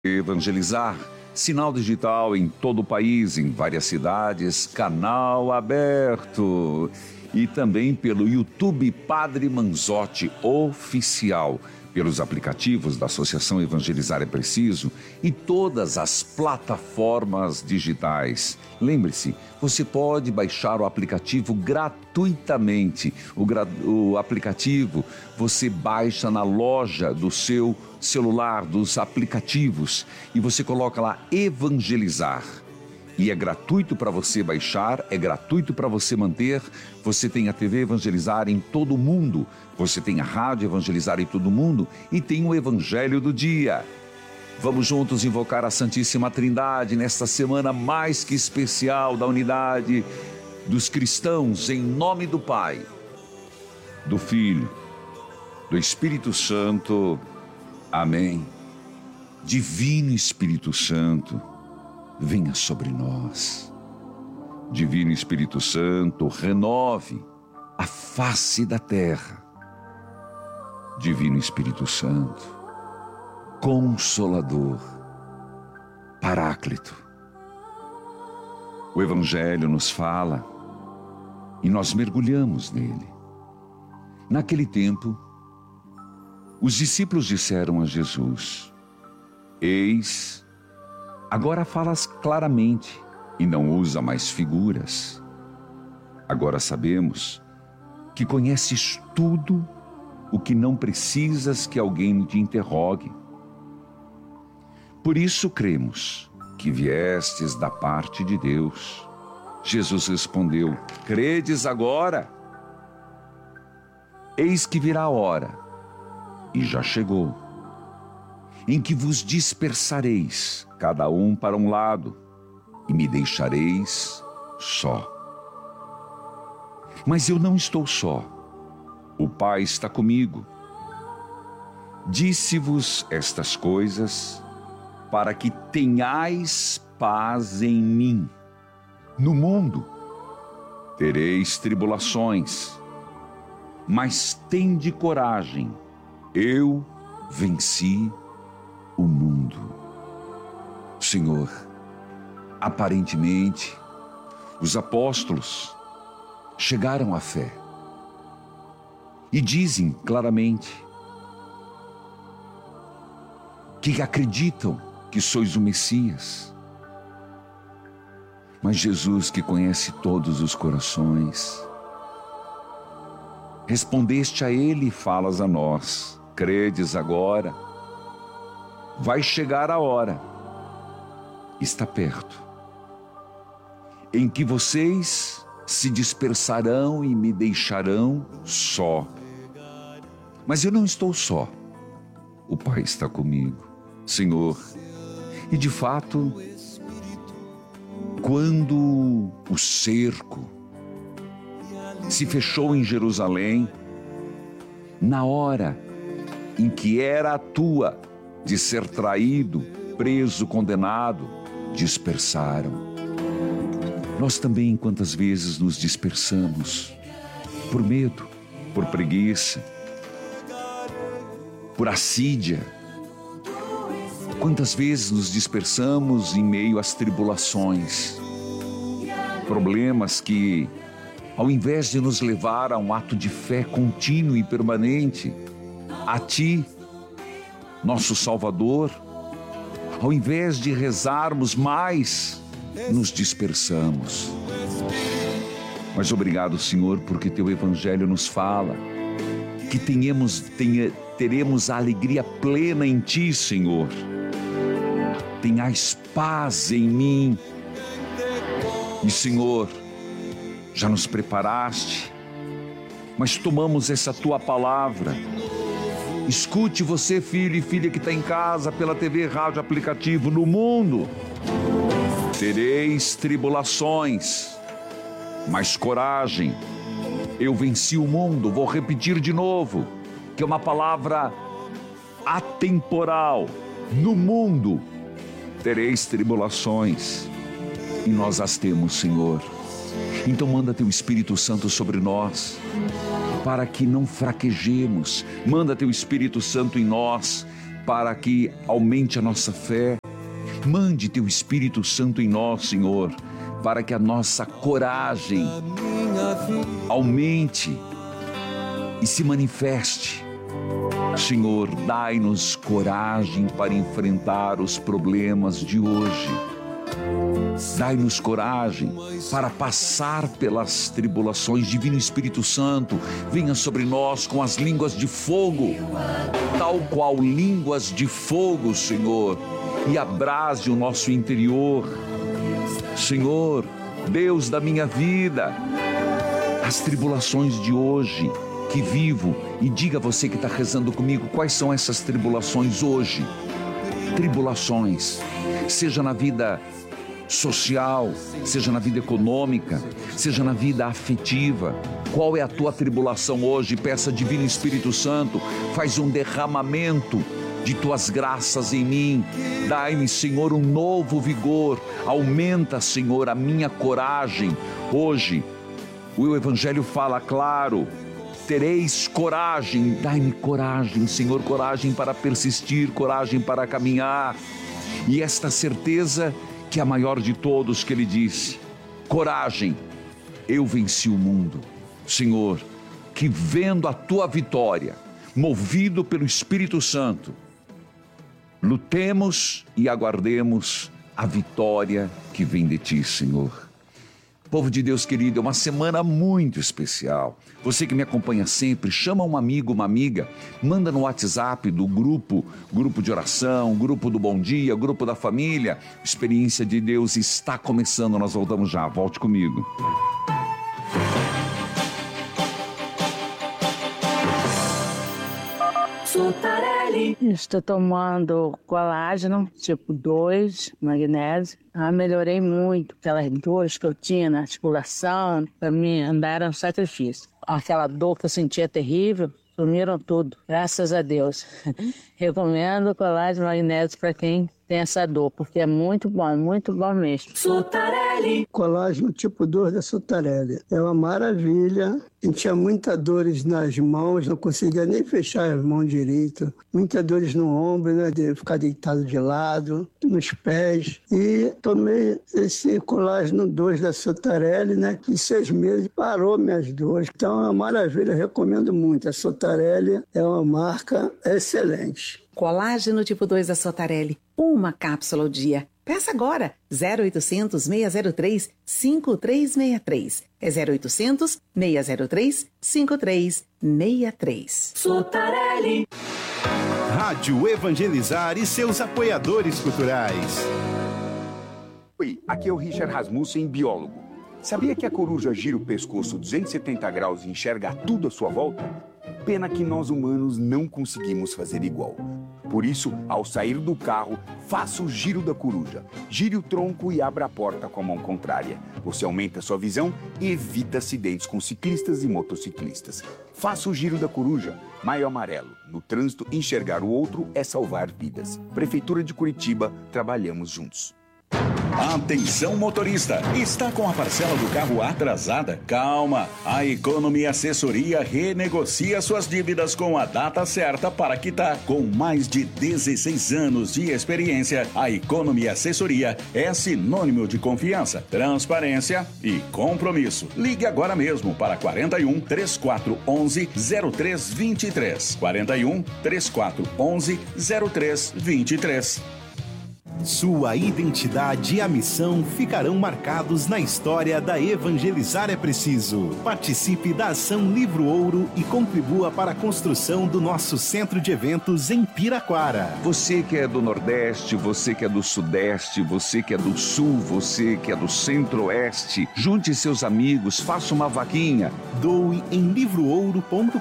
Evangelizar, sinal digital em todo o país, em várias cidades, canal aberto. E também pelo YouTube Padre Manzotti Oficial, pelos aplicativos da Associação Evangelizar é Preciso e todas as plataformas digitais. Lembre-se, você pode baixar o aplicativo gratuitamente. O aplicativo você baixa na loja do seu celular, dos aplicativos, e você coloca lá Evangelizar. E é gratuito para você baixar, é gratuito para você manter. Você tem a TV Evangelizar em todo o mundo, você tem a Rádio Evangelizar em todo o mundo e tem o Evangelho do Dia. Vamos juntos invocar a Santíssima Trindade nesta semana mais que especial da unidade dos cristãos, em nome do Pai, do Filho, do Espírito Santo. Amém. Divino Espírito Santo, venha sobre nós. Divino Espírito Santo, renove a face da terra. Divino Espírito Santo, Consolador, Paráclito. O Evangelho nos fala e nós mergulhamos nele. Naquele tempo, os discípulos disseram a Jesus: Eis, agora falas claramente e não usa mais figuras. Agora sabemos que conheces tudo o que não precisas que alguém te interrogue. Por isso cremos que viestes da parte de Deus. Jesus respondeu: Credes agora? Eis que virá a hora, e já chegou, em que vos dispersareis, cada um para um lado, e me deixareis só. Mas eu não estou só, o Pai está comigo. Disse-vos estas coisas para que tenhais paz em mim. No mundo tereis tribulações, mas tende coragem, eu venci o mundo. Senhor, aparentemente, os apóstolos chegaram à fé e dizem claramente que acreditam que sois o Messias. Mas Jesus, que conhece todos os corações, respondeste a ele e falas a nós: Credes agora? Vai chegar a hora, está perto, em que vocês se dispersarão e me deixarão só. Mas eu não estou só, o Pai está comigo. Senhor, e de fato, quando o cerco se fechou em Jerusalém, na hora em que era a tua de ser traído, preso, condenado, dispersaram. Nós também, quantas vezes nos dispersamos por medo, por preguiça, por assídia. Quantas vezes nos dispersamos em meio às tribulações, problemas que, ao invés de nos levar a um ato de fé contínuo e permanente, a Ti, nosso Salvador, ao invés de rezarmos mais, nos dispersamos. Mas obrigado, Senhor, porque Teu Evangelho nos fala que teremos a alegria plena em Ti, Senhor. Tenhais paz em mim. E, Senhor, já nos preparaste, mas tomamos essa Tua palavra. Escute você, filho e filha que está em casa, pela TV, rádio, aplicativo. No mundo tereis tribulações, mas coragem, eu venci o mundo. Vou repetir de novo, que é uma palavra atemporal. No mundo tereis tribulações, e nós as temos, Senhor. Então manda Teu Espírito Santo sobre nós, para que não fraquejemos. Manda Teu Espírito Santo em nós, para que aumente a nossa fé. Mande teu Espírito Santo em nós, Senhor, para que a nossa coragem aumente e se manifeste. Senhor, dai-nos coragem para enfrentar os problemas de hoje. Dai-nos coragem para passar pelas tribulações. Divino Espírito Santo, venha sobre nós com as línguas de fogo, tal qual línguas de fogo, Senhor, e abrase o nosso interior. Senhor, Deus da minha vida, as tribulações de hoje que vivo, e diga a você que está rezando comigo, quais são essas tribulações hoje? Tribulações, seja na vida social, seja na vida econômica, seja na vida afetiva. Qual é a tua tribulação hoje? Peça, Divino Espírito Santo, faz um derramamento de tuas graças em mim. Dai-me, Senhor, um novo vigor. Aumenta, Senhor, a minha coragem. Hoje, o Evangelho fala claro: tereis coragem. Dai-me coragem, Senhor, coragem para persistir, coragem para caminhar. E esta certeza que é a maior de todos, que ele disse: coragem, eu venci o mundo. Senhor, que vendo a tua vitória, movido pelo Espírito Santo, lutemos e aguardemos a vitória que vem de ti, Senhor. Povo de Deus querido, é uma semana muito especial. Você que me acompanha sempre, chama um amigo, uma amiga, manda no WhatsApp do grupo de oração, grupo do Bom Dia, grupo da família. Experiência de Deus está começando, nós voltamos já, volte comigo. Estou tomando colágeno, tipo 2, magnésio. Melhorei muito aquelas dores que eu tinha na articulação. Para mim, andar era um sacrifício. Aquela dor que eu sentia terrível, sumiram tudo, graças a Deus. Recomendo colágeno magnésio para quem tem essa dor, porque é muito bom mesmo. Sotarelli. Colágeno tipo 2 da Sotarelli. É uma maravilha. Eu tinha muitas dores nas mãos, não conseguia nem fechar as mãos direito. Muitas dores no ombro, né, de ficar deitado de lado, nos pés. E tomei esse colágeno 2 da Sotarelli, né, que em 6 meses parou minhas dores. Então é uma maravilha, eu recomendo muito. A Sotarelli é uma marca excelente. Colágeno tipo 2 da Sotarelli. Uma cápsula ao dia. Peça agora. 0800 603 5363. É 0800 603 5363. Sotarelli. Rádio Evangelizar e seus apoiadores culturais. Oi, aqui é o Richard Rasmussen, biólogo. Sabia que a coruja gira o pescoço 270 graus e enxerga tudo à sua volta? Pena que nós humanos não conseguimos fazer igual. Por isso, ao sair do carro, faça o giro da coruja. Gire o tronco e abra a porta com a mão contrária. Você aumenta sua visão e evita acidentes com ciclistas e motociclistas. Faça o giro da coruja. Maio Amarelo. No trânsito, enxergar o outro é salvar vidas. Prefeitura de Curitiba, trabalhamos juntos. Atenção motorista, está com a parcela do carro atrasada? Calma, a Economy Assessoria renegocia suas dívidas com a data certa para quitar. Com mais de 16 anos de experiência, a Economy Assessoria é sinônimo de confiança, transparência e compromisso. Ligue agora mesmo para 41 3411 0323. 41 3411 0323. Sua identidade e a missão ficarão marcados na história da Evangelizar é Preciso. Participe da Ação Livro Ouro e contribua para a construção do nosso centro de eventos em Piraquara. Você que é do Nordeste, você que é do Sudeste, você que é do Sul, você que é do Centro-Oeste, junte seus amigos, faça uma vaquinha. Doe em livroouro.com.br.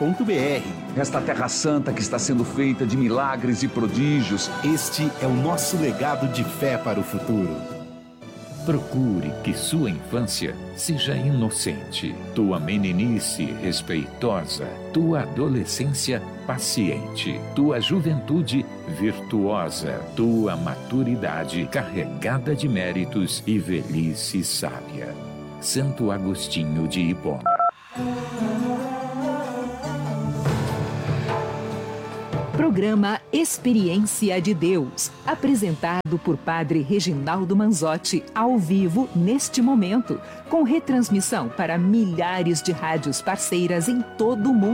Esta terra santa que está sendo feita de milagres e prodígios. Este é o nosso legado de fé para o futuro. Procure que sua infância seja inocente, tua meninice respeitosa, tua adolescência paciente, tua juventude virtuosa, tua maturidade carregada de méritos e velhice sábia. Santo Agostinho de Hipona. Programa Experiência de Deus, apresentado por Padre Reginaldo Manzotti, ao vivo neste momento, com retransmissão para milhares de rádios parceiras em todo o mundo.